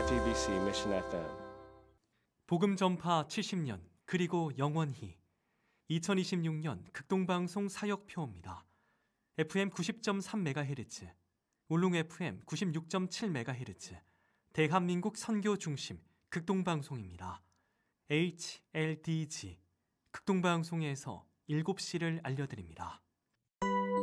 FEBC Mission FM. 복음 전파 70년 그리고 영원히 2026년 극동방송 사역표입니다. FM 90.3MHz, 울릉 FM 96.7MHz, 대한민국 선교 중심 극동방송입니다. HLDG 극동방송에서 7시를 알려드립니다.